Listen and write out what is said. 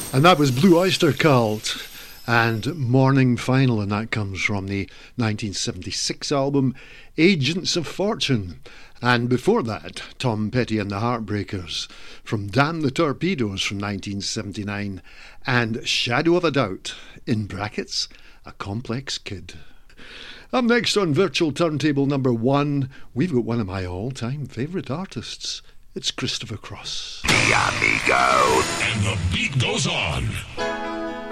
And that was Blue Oyster Cult and Morning Final, and that comes from the 1976 album Agents of Fortune. And before that, Tom Petty and the Heartbreakers from Damn the Torpedoes from 1979, and Shadow of a Doubt, in brackets, A Complex Kid. Up next on Virtual Turntable number 1, we've got one of my all-time favourite artists. It's Christopher Cross. The Amigo. And the beat goes on.